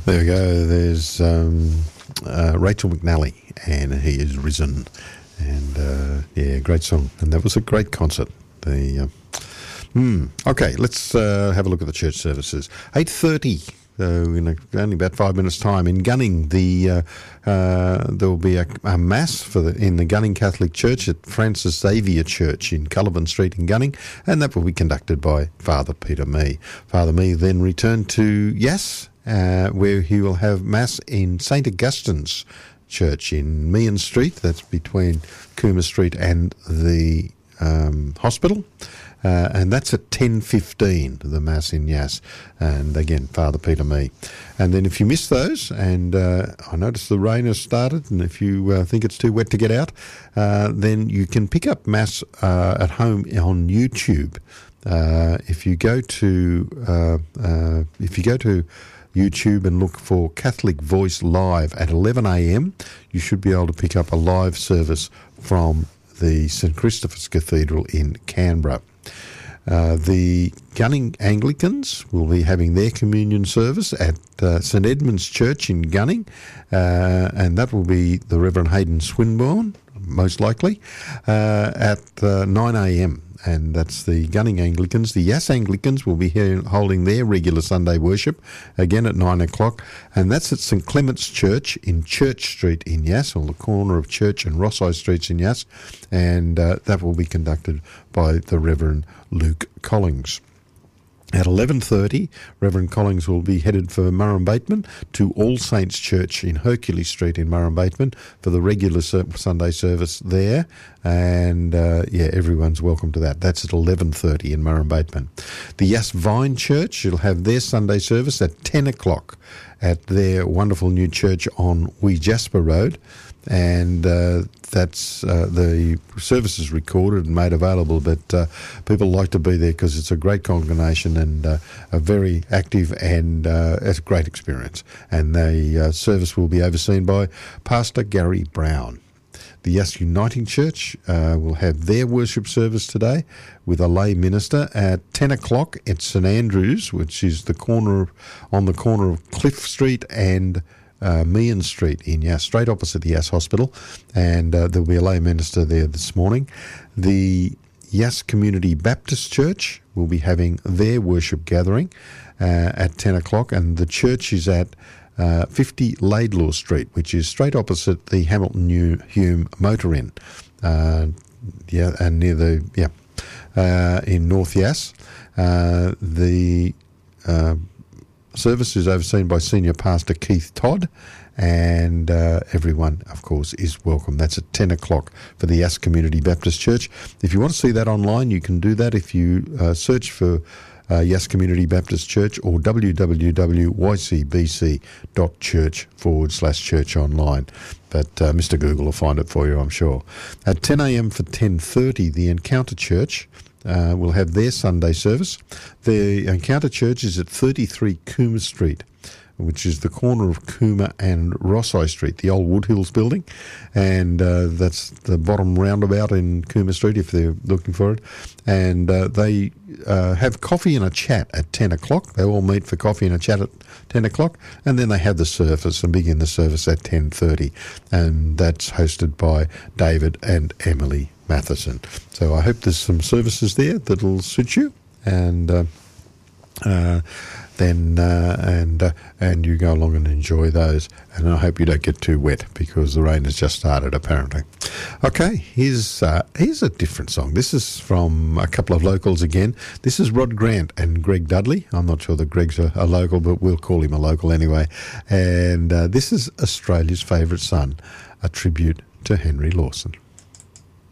There we go. There's Rachel McNally, and He Is Risen. And, great song. And that was a great concert. Okay, let's have a look at the church services. 8:30. In only about 5 minutes' time in Gunning, there will be a mass in the Gunning Catholic Church at Francis Xavier Church in Cullivan Street in Gunning, and that will be conducted by Father Peter Mee. Father Mee then returned to Yass, where he will have mass in St Augustine's Church in Meehan Street. That's between Cooma Street and the hospital. And that's at 10:15, the Mass in Yass. And again, Father Peter Mee. And then if you miss those, and I notice the rain has started, and if you think it's too wet to get out, then you can pick up Mass at home on YouTube. If you go to YouTube and look for Catholic Voice Live at 11 a.m, you should be able to pick up a live service from the St Christopher's Cathedral in Canberra. The Gunning Anglicans will be having their communion service at St Edmund's Church in Gunning, and that will be the Reverend Hayden Swinburne, most likely, at 9 a.m. And that's the Gunning Anglicans. The Yass Anglicans will be holding their regular Sunday worship, again at 9 o'clock, and that's at St Clement's Church in Church Street in Yass, on the corner of Church and Rossai Streets in Yass, and that will be conducted by the Reverend Luke Collings. At 11:30, Reverend Collings will be headed for Murrumbateman to All Saints Church in Hercules Street in Murrumbateman for the regular Sunday service there. And, everyone's welcome to that. That's at 11:30 in Murrumbateman. The Yass Vine Church will have their Sunday service at 10 o'clock at their wonderful new church on Wee Jasper Road. And that's the service is recorded and made available, but people like to be there because it's a great congregation and a very active, and it's a great experience. And the service will be overseen by Pastor Gary Brown. The Yass Uniting Church will have their worship service today with a lay minister at 10 o'clock at St Andrews, which is on the corner of Cliff Street and Meehan Street in Yass, straight opposite the Yass Hospital, and there'll be a lay minister there this morning. The Yass Community Baptist Church will be having their worship gathering at 10 o'clock, and the church is at 50 Laidlaw Street, which is straight opposite the Hamilton Hume Motor Inn, and near in North Yass. The service is overseen by Senior Pastor Keith Todd, and everyone, of course, is welcome. That's at 10 o'clock for the Yass Community Baptist Church. If you want to see that online, you can do that if you search for Yass Community Baptist Church or www.ycbc.church/church online. But Mr. Google will find it for you, I'm sure. At 10 a.m. for 10:30, the Encounter Church will have their Sunday service. The Encounter Church is at 33 Cooma Street, which is the corner of Cooma and Rossai Street, the old Woodhills building, and that's the bottom roundabout in Cooma Street if they're looking for it. And they have coffee and a chat at 10 o'clock. They all meet for coffee and a chat at 10 o'clock, and then they have the service and begin the service at 10:30, and that's hosted by David and Emily Matheson. So I hope there's some services there that'll suit you, and you go along and enjoy those. And I hope you don't get too wet because the rain has just started, apparently. Okay, here's a different song. This is from a couple of locals again. This is Rod Grant and Greg Dudley. I'm not sure that Greg's a local, but we'll call him a local anyway. And this is Australia's Favourite Son, a tribute to Henry Lawson.